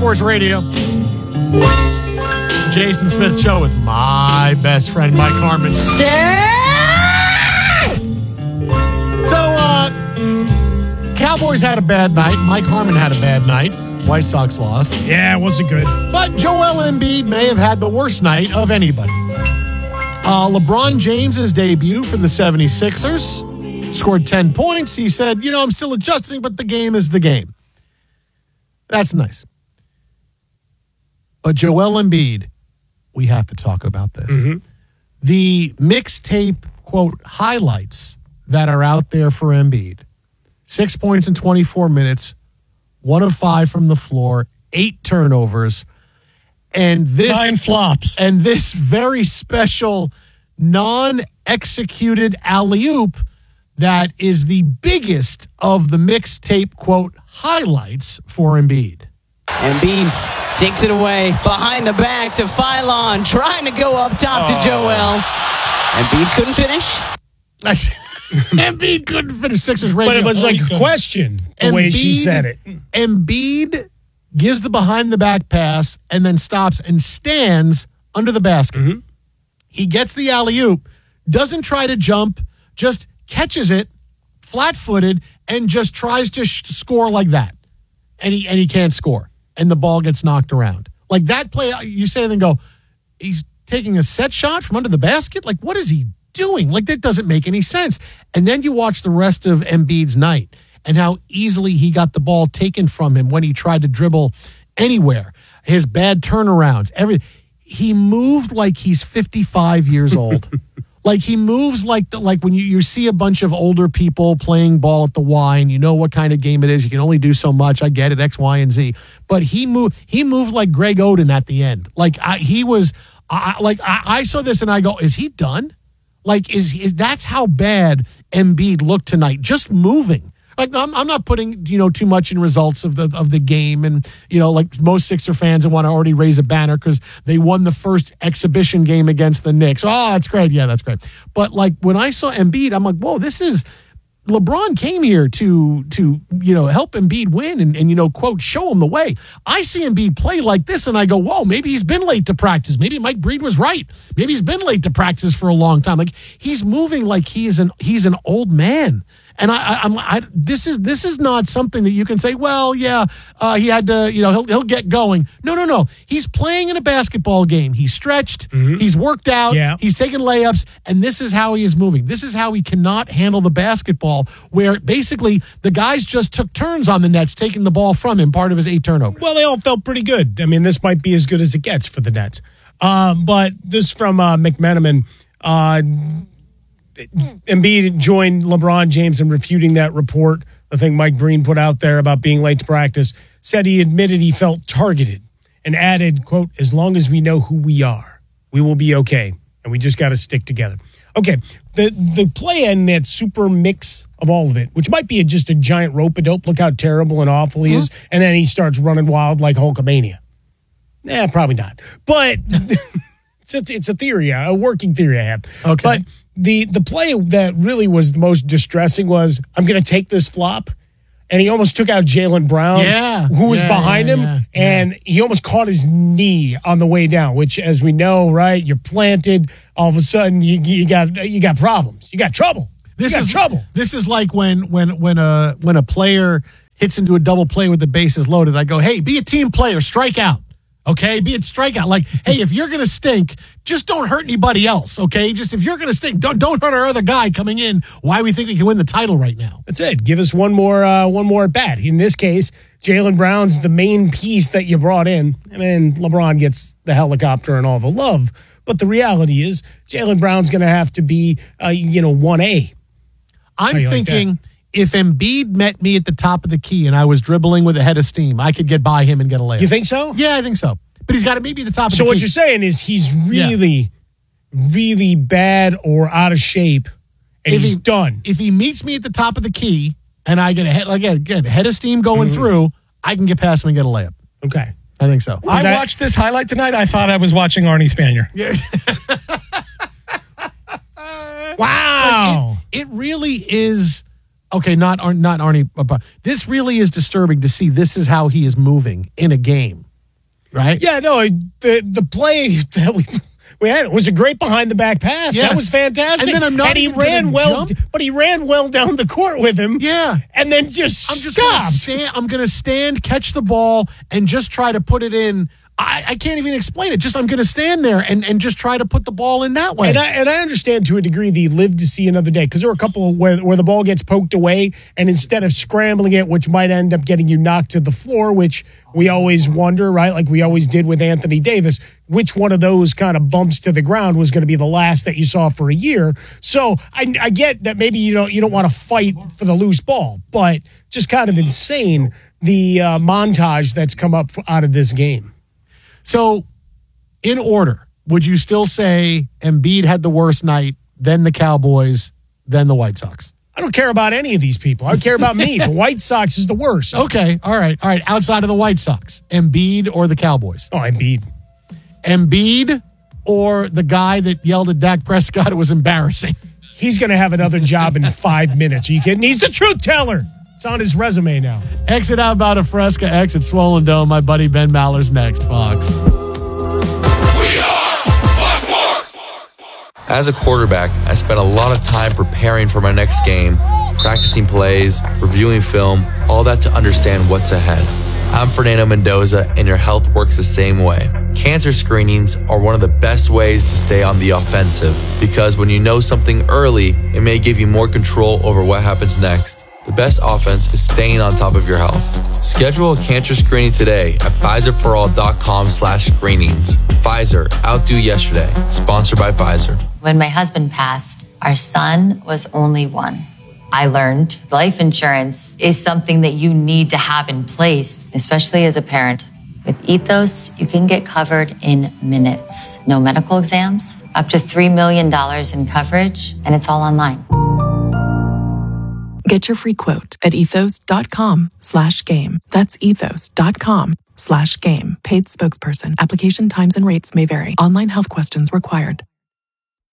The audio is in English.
Sports Radio. Jason Smith Show with my best friend, Mike Harmon. So, Cowboys had a bad night. Mike Harmon had a bad night. White Sox lost. Yeah, it wasn't good. But Joel Embiid may have had the worst night of anybody. LeBron James's debut for the 76ers scored 10 points. He said, I'm still adjusting, but the game is the game. That's nice. But Joel Embiid, we have to talk about this. Mm-hmm. The mixtape, quote, highlights that are out there for Embiid. 6 points in 24 minutes, 1 of 5 from the floor, 8 turnovers, and 9 flops. And this very special non-executed alley-oop that is the biggest of the mixtape, quote, highlights for Embiid. Embiid takes it away behind the back to Phylon, trying to go up top to Joel. Embiid couldn't finish. Embiid couldn't finish. Sixers radio. But it was like a question, the way she said it. Embiid gives the behind-the-back pass and then stops and stands under the basket. Mm-hmm. He gets the alley-oop, doesn't try to jump, just catches it flat-footed and just tries to score like that. And he can't score. And the ball gets knocked around. Like that play, you say and go, he's taking a set shot from under the basket? Like, what is he doing? Like, that doesn't make any sense. And then you watch the rest of Embiid's night and how easily he got the ball taken from him when he tried to dribble anywhere. His bad turnarounds, he moved like he's 55 years old. Like, he moves like when you see a bunch of older people playing ball at the Y and you know what kind of game it is. You can only do so much. I get it, X, Y, and Z. But he moved like Greg Oden at the end. Like, I saw this and I go, is he done? Like, is that's how bad Embiid looked tonight? Just moving. Like, I'm not putting, too much in results of the game. And, like most Sixer fans, I want to already raise a banner because they won the first exhibition game against the Knicks. Oh, that's great. Yeah, that's great. But, like, when I saw Embiid, I'm like, whoa, LeBron came here to help Embiid win and quote, show him the way. I see Embiid play like this and I go, whoa, maybe he's been late to practice. Maybe Mike Breed was right. Maybe he's been late to practice for a long time. Like, he's moving like he's an old man. And this is not something that you can say, well, yeah, he had to, he'll get going. No. He's playing in a basketball game. He's stretched. Mm-hmm. He's worked out. Yeah. He's taking layups. And this is how he is moving. This is how he cannot handle the basketball, where basically the guys just took turns on the Nets, taking the ball from him, part of his 8 turnovers. Well, they all felt pretty good. I mean, this might be as good as it gets for the Nets. But this from McMenamin. Embiid joined LeBron James in refuting that report, the thing Mike Breen put out there about being late to practice, said he admitted he felt targeted and added, quote, as long as we know who we are, we will be okay, and we just got to stick together. Okay, the play in that super mix of all of it, which might be just a giant rope-a-dope, look how terrible and awful he is, and then he starts running wild like Hulkamania. Probably not. But it's a theory, a working theory I have. Okay. But the play that really was the most distressing was, I'm going to take this flop, and he almost took out Jaylen Brown, who was behind him, and he almost caught his knee on the way down, which, as we know, right, you're planted, all of a sudden you got problems. You got trouble. This is like when a player hits into a double play with the bases loaded. I go, hey, be a team player, strike out. Okay, be it strikeout. Like, hey, if you're gonna stink, just don't hurt anybody else. Okay, just if you're gonna stink, don't hurt our other guy coming in. Why we think we can win the title right now? That's it. Give us one more at bat. In this case, Jaylen Brown's the main piece that you brought in. I mean, LeBron gets the helicopter and all the love, but the reality is Jaylen Brown's gonna have to be 1A. I'm thinking. Like, if Embiid met me at the top of the key and I was dribbling with a head of steam, I could get by him and get a layup. You think so? Yeah, I think so. But he's got to maybe at the top of the key. So what you're saying is he's really, really bad or out of shape, and he's done. If he meets me at the top of the key and I get a head of steam going through, I can get past him and get a layup. Okay. I think so. I watched this highlight tonight. I thought I was watching Arnie Spanier. Yeah. Wow. It really is. Okay, not Arnie, but this really is disturbing to see. This is how he is moving in a game. right? Yeah, no, the play that we had was a great behind the back pass. Yes. That was fantastic. And then I'm not and he even ran well, jump. but he ran well down the court with him. Yeah. And then just stopped. I'm going to stand, catch the ball, and just try to put it in. I can't even explain it. Just I'm going to stand there and just try to put the ball in that way. And I understand to a degree the live to see another day, because there were a couple of where the ball gets poked away, and instead of scrambling it, which might end up getting you knocked to the floor, which we always wonder, right? Like we always did with Anthony Davis, which one of those kind of bumps to the ground was going to be the last that you saw for a year. So I get that maybe you don't want to fight for the loose ball, but just kind of insane the montage that's come up out of this game. So, in order, would you still say Embiid had the worst night, then the Cowboys, then the White Sox? I don't care about any of these people. I care about me. The White Sox is the worst. Okay, all right. Outside of the White Sox, Embiid or the Cowboys? Oh, Embiid. Embiid or the guy that yelled at Dak Prescott? It was embarrassing. He's going to have another job in 5 minutes. Are you kidding? He's the truth teller. It's on his resume now. Exit out about a Fresca, exit Swollen Dome. My buddy Ben Maller's next, Fox. As a quarterback, I spent a lot of time preparing for my next game, practicing plays, reviewing film, all that to understand what's ahead. I'm Fernando Mendoza, and your health works the same way. Cancer screenings are one of the best ways to stay on the offensive, because when you know something early, it may give you more control over what happens next. The best offense is staying on top of your health. Schedule a cancer screening today at Pfizerforall.com/screenings. Pfizer, outdo yesterday. Sponsored by Pfizer. When my husband passed, our son was only one. I learned life insurance is something that you need to have in place, especially as a parent. With Ethos, you can get covered in minutes. No medical exams, up to $3 million in coverage, and it's all online. Get your free quote at ethos.com/game. That's ethos.com/game. Paid spokesperson. Application times and rates may vary. Online health questions required.